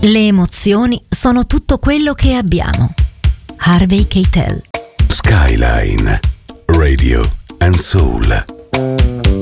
Le emozioni sono tutto quello che abbiamo. Harvey Keitel. Skyline Radio and Soul.